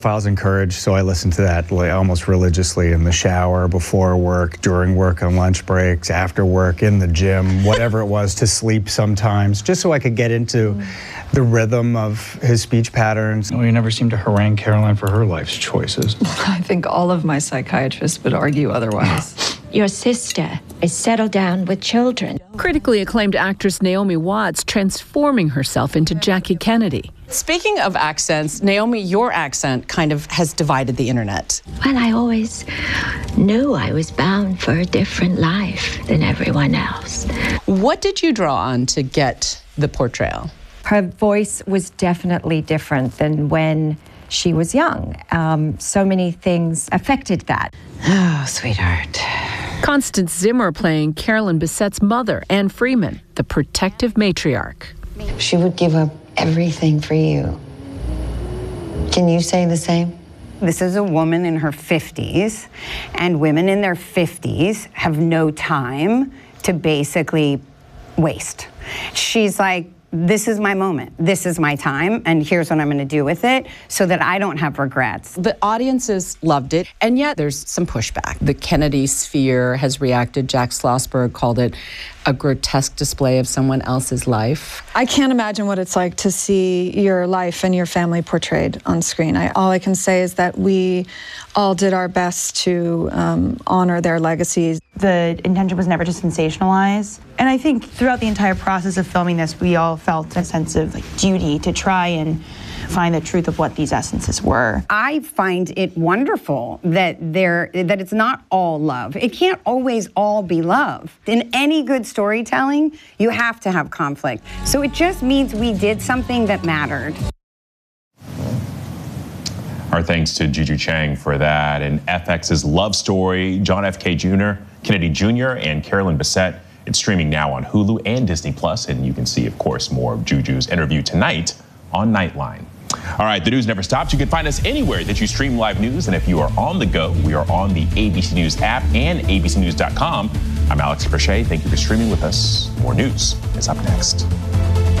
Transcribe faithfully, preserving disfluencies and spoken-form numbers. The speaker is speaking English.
Files and Courage, so I listened to that like almost religiously in the shower, before work, during work, on lunch breaks, after work, in the gym, whatever it was, to sleep sometimes, just so I could get into the rhythm of his speech patterns. Well, you never seem to harangue Caroline for her life's choices. I think all of my psychiatrists would argue otherwise. Your sister is settled down with children. Critically acclaimed actress Naomi Watts transforming herself into Jackie Kennedy. Speaking of accents, Naomi, your accent kind of has divided the internet. Well, I always knew I was bound for a different life than everyone else. What did you draw on to get the portrayal? Her voice was definitely different than when she was young. Um, so many things affected that. Oh, sweetheart. Constance Zimmer playing Carolyn Bessette's mother, Anne Freeman, the protective matriarch. She would give up everything for you. Can you say the same? This is a woman in her fifties, and women in their fifties have no time to basically waste. She's like, this is my moment, this is my time, and here's what I'm gonna do with it so that I don't have regrets. The audiences loved it, and yet there's some pushback. The Kennedy sphere has reacted. Jack Schlossberg called it a grotesque display of someone else's life. I can't imagine what it's like to see your life and your family portrayed on screen. I, all I can say is that we all did our best to um, honor their legacies. The intention was never to sensationalize. And I think throughout the entire process of filming this, we all felt a sense of like, duty to try and find the truth of what these essences were. I find it wonderful that there that it's not all love. It can't always all be love. In any good storytelling, you have to have conflict. So it just means we did something that mattered. Our thanks to Juju Chang for that. And F X's Love Story, John F. K. Junior, Kennedy Junior, and Carolyn Bessette. It's streaming now on Hulu and Disney Plus, and you can see, of course, more of Juju's interview tonight on Nightline. All right, the news never stops. You can find us anywhere that you stream live news, and if you are on the go, we are on the A B C News app and A B C news dot com. I'm Alex Brachet. Thank you for streaming with us. More news is up next.